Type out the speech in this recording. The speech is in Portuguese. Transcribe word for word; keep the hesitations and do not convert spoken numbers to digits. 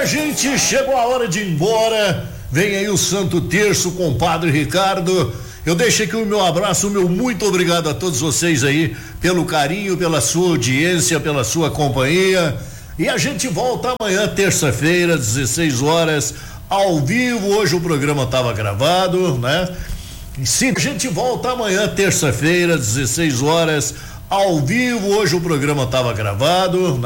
gente, chegou a hora de ir embora. Vem aí o Santo Terço com o Padre Ricardo. Eu deixo aqui o meu abraço, o meu muito obrigado a todos vocês aí pelo carinho, pela sua audiência, pela sua companhia. E a gente volta amanhã, terça-feira, dezesseis horas, ao vivo. Hoje o programa estava gravado, né? Sim, a gente volta amanhã, terça-feira, dezesseis horas, ao vivo. Hoje o programa estava gravado, né?